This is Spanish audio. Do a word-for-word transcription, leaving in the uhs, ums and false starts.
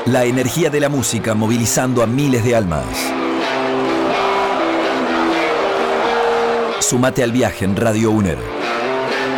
La energía de la música movilizando a miles de almas. Sumate al viaje en Radio UNER.